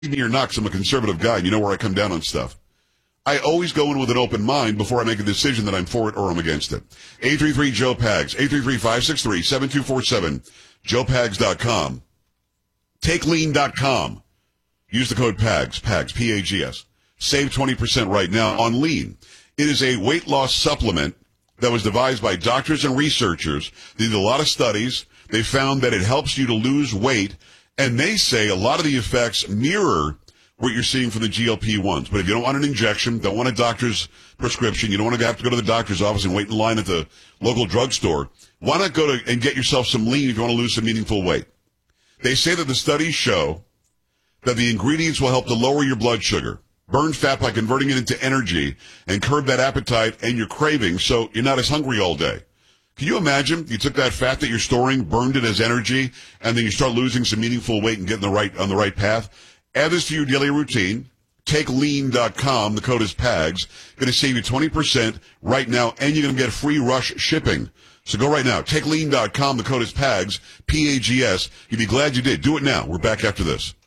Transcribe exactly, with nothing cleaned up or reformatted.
me or not, 'cause I'm a conservative guy, and you know where I come down on stuff. I always go in with an open mind before I make a decision that I'm for it or I'm against it. eight three three, Joe Pags, eight three three, five six three, seven two four seven, joe pags dot com, take lean dot com. Use the code PAGS, PAGS, P A G S. Save twenty percent right now on Lean. It is a weight loss supplement that was devised by doctors and researchers. They did a lot of studies. They found that it helps you to lose weight, and they say a lot of the effects mirror what you're seeing from the G L P ones. But if you don't want an injection, don't want a doctor's prescription, you don't want to have to go to the doctor's office and wait in line at the local drugstore, why not go to and get yourself some Lean if you want to lose some meaningful weight? They say that the studies show that the ingredients will help to lower your blood sugar, burn fat by converting it into energy, and curb that appetite and your cravings so you're not as hungry all day. Can you imagine you took that fat that you're storing, burned it as energy, and then you start losing some meaningful weight and getting the right on the right path? Add this to your daily routine. take lean dot com. The code is PAGS. Going to save you twenty percent right now, and you're going to get free rush shipping. So go right now. take lean dot com. The code is PAGS, P A G S. You'd be glad you did. Do it now. We're back after this.